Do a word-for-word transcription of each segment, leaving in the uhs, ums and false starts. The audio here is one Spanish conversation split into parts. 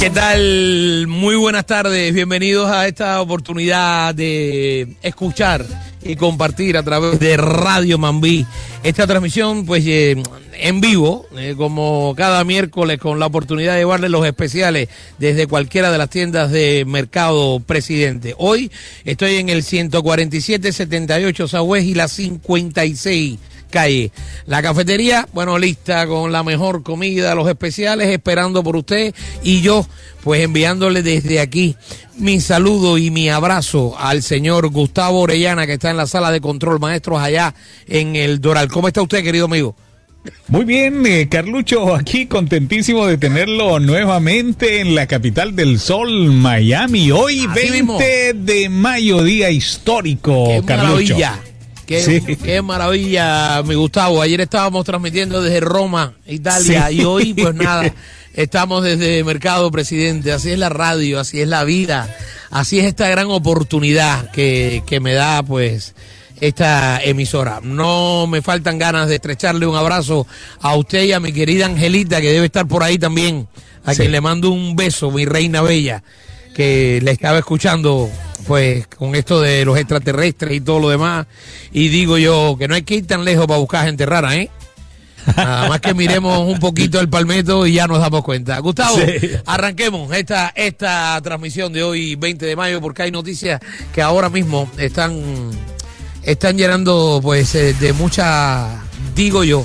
¿Qué tal? Muy buenas tardes, bienvenidos a esta oportunidad de escuchar y compartir a través de Radio Mambí esta transmisión pues eh, en vivo, eh, como cada miércoles, con la oportunidad de llevarles los especiales desde cualquiera de las tiendas de Mercado Presidente. Hoy estoy en el ciento cuarenta y siete setenta y ocho Southwest y la cincuenta y seis calle. La cafetería, bueno, lista con la mejor comida, los especiales, esperando por usted, y yo, pues enviándole desde aquí mi saludo y mi abrazo al señor Gustavo Orellana, que está en la sala de control, maestros, allá en el Doral. ¿Cómo está usted, querido amigo? Muy bien, eh, Carlucho, aquí contentísimo de tenerlo nuevamente en la capital del sol, Miami. Hoy, así veinte mismo. De mayo, día histórico, ¡qué Carlucho! Maravilla. Qué, sí. qué maravilla, mi Gustavo. Ayer estábamos transmitiendo desde Roma, Italia, sí. Y hoy, pues nada, estamos desde Mercado Presidente. Así es la radio, así es la vida, así es esta gran oportunidad que, que me da, pues, esta emisora. No me faltan ganas de estrecharle un abrazo a usted y a mi querida Angelita, que debe estar por ahí también, a sí. quien le mando un beso, mi reina bella, que le estaba escuchando pues con esto de los extraterrestres y todo lo demás, y digo yo que no hay que ir tan lejos para buscar gente rara, ¿eh? Nada más que miremos un poquito el palmetto y ya nos damos cuenta. Gustavo, sí. arranquemos esta, esta transmisión de hoy, veinte de mayo, porque hay noticias que ahora mismo están, están llenando pues de mucha, digo yo,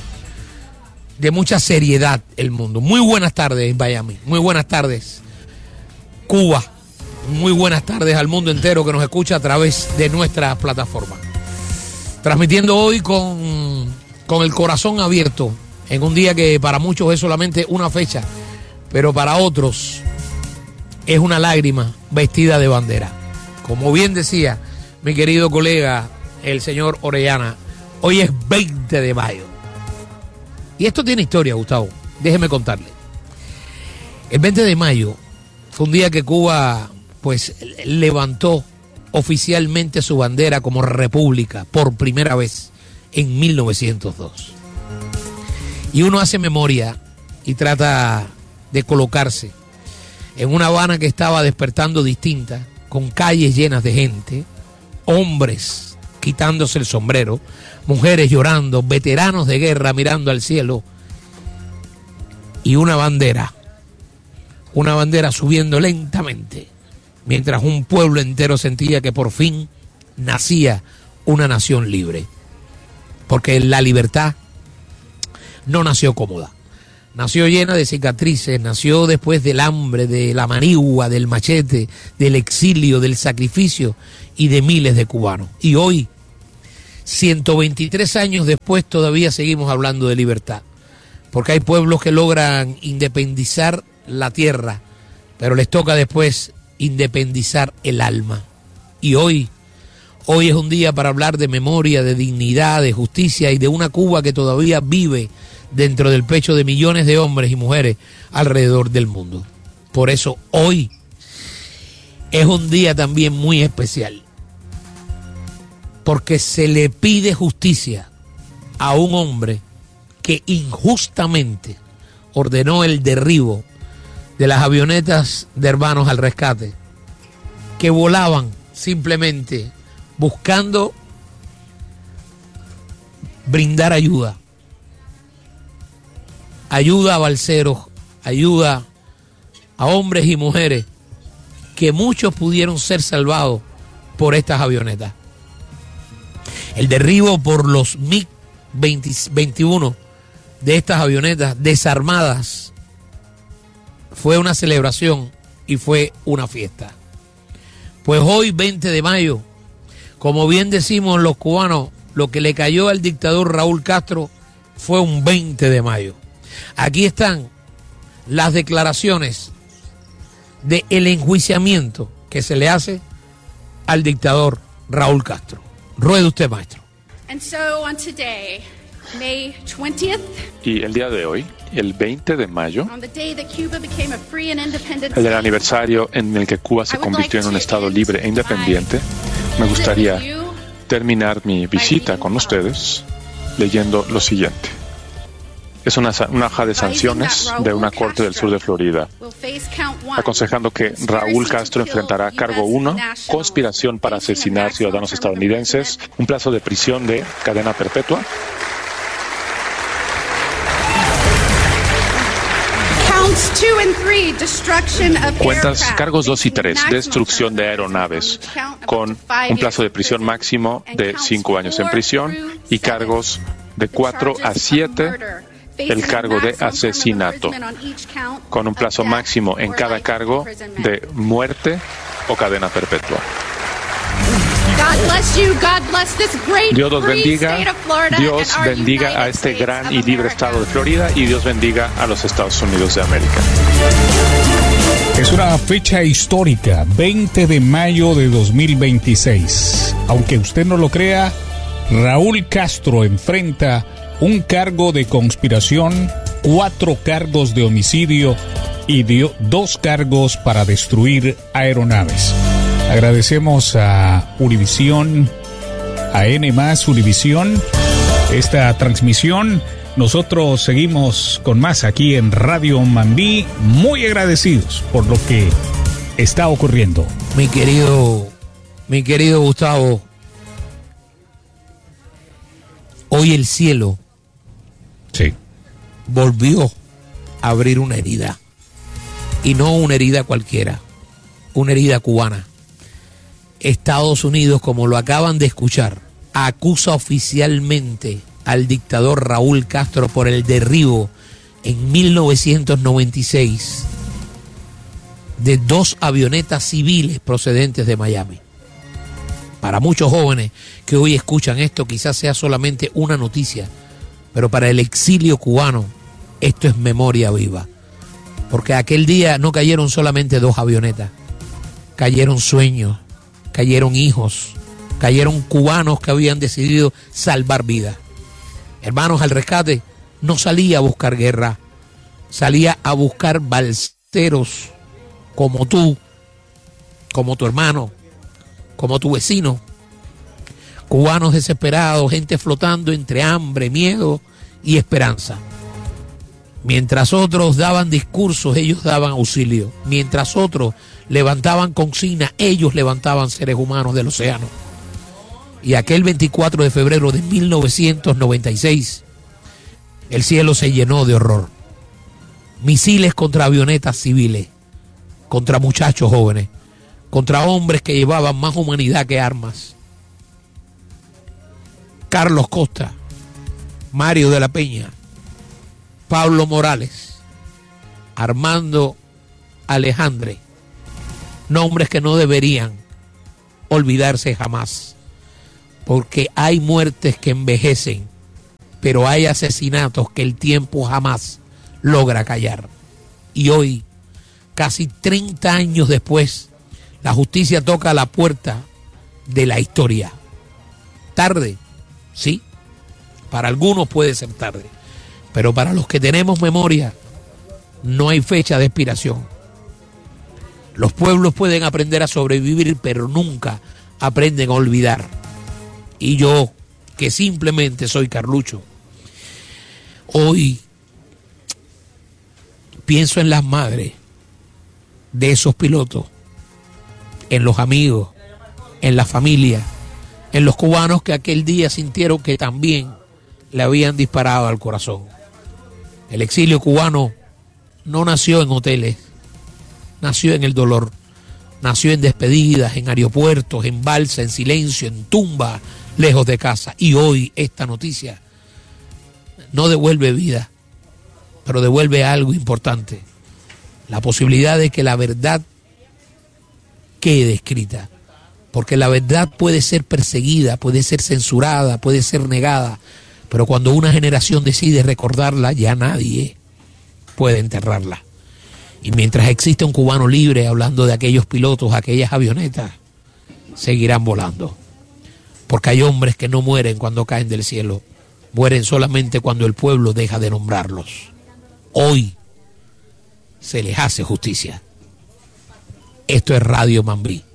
de mucha seriedad el mundo. Muy buenas tardes, Miami. Muy buenas tardes, Cuba. Muy buenas tardes al mundo entero que nos escucha a través de nuestra plataforma. Transmitiendo hoy con, con el corazón abierto, en un día que para muchos es solamente una fecha, pero para otros es una lágrima vestida de bandera. Como bien decía mi querido colega, el señor Orellana, hoy es veinte de mayo. Y esto tiene historia, Gustavo. Déjeme contarle. El veinte de mayo fue un día que Cuba pues levantó oficialmente su bandera como república por primera vez en mil novecientos dos. Y uno hace memoria y trata de colocarse en una Habana que estaba despertando distinta, con calles llenas de gente, hombres quitándose el sombrero, mujeres llorando, veteranos de guerra mirando al cielo, y una bandera, una bandera subiendo lentamente, mientras un pueblo entero sentía que por fin nacía una nación libre. Porque la libertad no nació cómoda, nació llena de cicatrices, nació después del hambre, de la manigua, del machete, del exilio, del sacrificio y de miles de cubanos. Y hoy, ciento veintitrés años después, todavía seguimos hablando de libertad. Porque hay pueblos que logran independizar la tierra, pero les toca después independizar el alma. Y hoy, hoy es un día para hablar de memoria, de dignidad, de justicia y de una Cuba que todavía vive dentro del pecho de millones de hombres y mujeres alrededor del mundo. Por eso hoy es un día también muy especial, porque se le pide justicia a un hombre que injustamente ordenó el derribo de las avionetas de Hermanos al Rescate, que volaban simplemente buscando brindar ayuda. Ayuda a balseros, ayuda a hombres y mujeres, que muchos pudieron ser salvados por estas avionetas. El derribo por los MiG veintiuno de estas avionetas desarmadas fue una celebración y fue una fiesta. Pues hoy, veinte de mayo, como bien decimos los cubanos, lo que le cayó al dictador Raúl Castro fue un veinte de mayo. Aquí están las declaraciones de el enjuiciamiento que se le hace al dictador Raúl Castro. Ruede usted, maestro. And so on today, May twentieth, y el día de hoy, el veinte de mayo, on the day that Cuba became a free and independent el aniversario en el que Cuba se convirtió en un estado libre e independiente, me gustaría terminar mi visita con ustedes leyendo lo siguiente. es una, una hoja de sanciones de una corte del sur de Florida, aconsejando que Raúl Castro enfrentará cargo uno, conspiración para asesinar ciudadanos estadounidenses, un plazo de prisión de cadena perpetua. Cuentas cargos dos y tres, destrucción de aeronaves, con un plazo de prisión máximo de cinco años en prisión, y cargos de cuatro a siete, el cargo de asesinato, con un plazo máximo en cada cargo de muerte o cadena perpetua. Dios los bendiga, Dios bendiga a este gran y libre estado de Florida, y Dios bendiga a los Estados Unidos de América. Es una fecha histórica, veinte de mayo de dos mil veintiséis. Aunque usted no lo crea, Raúl Castro enfrenta un cargo de conspiración, cuatro cargos de homicidio y dio dos cargos para destruir aeronaves. Agradecemos a Univisión, a N más Univisión, esta transmisión. Nosotros seguimos con más aquí en Radio Mambí, muy agradecidos por lo que está ocurriendo. Mi querido, mi querido Gustavo, hoy el cielo sí. volvió a abrir una herida, y no una herida cualquiera, una herida cubana. Estados Unidos, como lo acaban de escuchar, acusa oficialmente al dictador Raúl Castro por el derribo en mil novecientos noventa y seis de dos avionetas civiles procedentes de Miami. Para muchos jóvenes que hoy escuchan esto, quizás sea solamente una noticia, pero para el exilio cubano esto es memoria viva, porque aquel día no cayeron solamente dos avionetas, cayeron sueños, cayeron hijos, cayeron cubanos que habían decidido salvar vidas. Hermanos al Rescate no salía a buscar guerra, salía a buscar balseros como tú, como tu hermano, como tu vecino. Cubanos desesperados, gente flotando entre hambre, miedo y esperanza. Mientras otros daban discursos, ellos daban auxilio. Mientras otros levantaban consignas, ellos levantaban seres humanos del océano. Y aquel veinticuatro de febrero de mil novecientos noventa y seis, el cielo se llenó de horror. Misiles contra avionetas civiles, contra muchachos jóvenes, contra hombres que llevaban más humanidad que armas. Carlos Costa, Mario de la Peña, Pablo Morales, Armando Alejandre, nombres que no deberían olvidarse jamás, porque hay muertes que envejecen, pero hay asesinatos que el tiempo jamás logra callar. Y hoy, casi treinta años después, la justicia toca la puerta de la historia. Tarde, sí, para algunos puede ser tarde, pero para los que tenemos memoria, no hay fecha de expiración. Los pueblos pueden aprender a sobrevivir, pero nunca aprenden a olvidar. Y yo, que simplemente soy Carlucho, hoy pienso en las madres de esos pilotos, en los amigos, en la familia, en los cubanos que aquel día sintieron que también le habían disparado al corazón. El exilio cubano no nació en hoteles, nació en el dolor, nació en despedidas, en aeropuertos, en balsa, en silencio, en tumba, lejos de casa. Y hoy esta noticia no devuelve vida, pero devuelve algo importante: la posibilidad de que la verdad quede escrita, porque la verdad puede ser perseguida, puede ser censurada, puede ser negada, pero cuando una generación decide recordarla, ya nadie puede enterrarla. Y mientras existe un cubano libre hablando de aquellos pilotos, aquellas avionetas, seguirán volando. Porque hay hombres que no mueren cuando caen del cielo, mueren solamente cuando el pueblo deja de nombrarlos. Hoy se les hace justicia. Esto es Radio Mambí.